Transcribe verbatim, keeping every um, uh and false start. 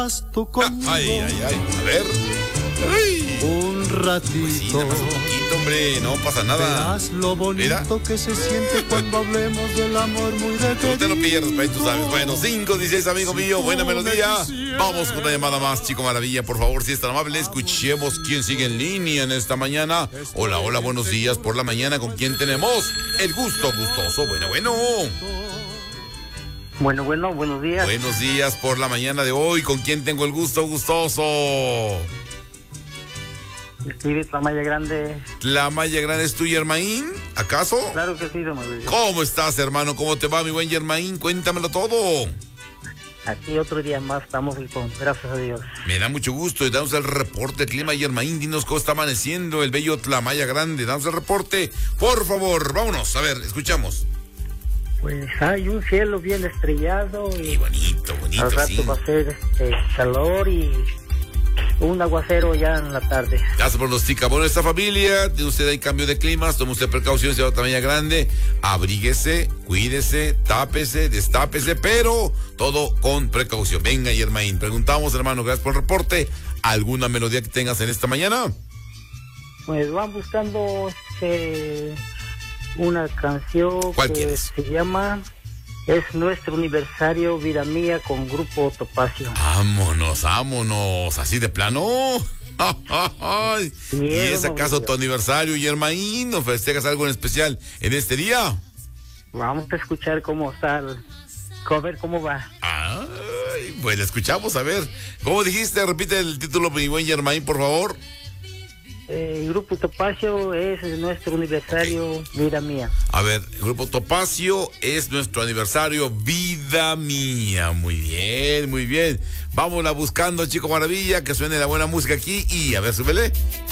Tú conmigo. Ay, ay, ay, a ver. Ay. Un ratito. Pues sí, nada más un poquito, hombre, no pasa nada. Verás lo bonito Mira. que se siente cuando hablemos del amor muy de No te lo pierdas, pero tú sabes. Bueno, cinco dieciséis, amigo mío, buena melodía. Vamos con una llamada más, chico maravilla, por favor, si es tan amable, escuchemos quién sigue en línea en esta mañana. Hola, hola, buenos días por la mañana, ¿con quién tenemos? El gusto gustoso, bueno, bueno. Bueno, bueno, buenos días. Buenos días por la mañana de hoy, ¿con quién tengo el gusto gustoso? Escribe Tlamaya Grande. ¿Tlamaya Grande es tu Yermaín? ¿Acaso? Claro que sí, don Mauricio. ¿Cómo estás, hermano? ¿Cómo te va, mi buen Yermaín? Cuéntamelo todo. Aquí otro día más estamos con, gracias a Dios. Me da mucho gusto y damos el reporte del clima, Yermaín. Dinos cómo está amaneciendo el bello Tlamaya Grande. Damos el reporte, por favor. Vámonos, a ver, escuchamos. Pues hay un cielo bien estrellado y Qué bonito, bonito, al rato sí. va a ser este, calor y un aguacero ya en la tarde. Gracias por los tica. Bueno, esta familia, tiene usted ahí cambio de climas, tome usted precauciones, se va a Tlamaya Grande, abríguese, cuídese, tápese, destápese, pero todo con precaución. Venga, Yermaín, preguntamos, hermano, gracias por el reporte. ¿Alguna melodía que tengas en esta mañana? Pues van buscando este, una canción ¿Cuál que quieres? se llama Es Nuestro Aniversario, Vida Mía, con Grupo Topacio. Vámonos, vámonos, así de plano. Ay, ¿y es acaso tu aniversario, Yermaín? ¿No festejas algo en especial en este día? Vamos a escuchar cómo está el cover, cómo va. Ay, pues la escuchamos, a ver. ¿Cómo dijiste? Repite el título, mi buen Yermaín, por favor. El Grupo Topacio es nuestro aniversario, okay. Vida Mía. A ver, el Grupo Topacio es nuestro aniversario, Vida Mía. Muy bien, muy bien. Vámonos buscando, chico maravilla, que suene la buena música aquí y a ver, súbele.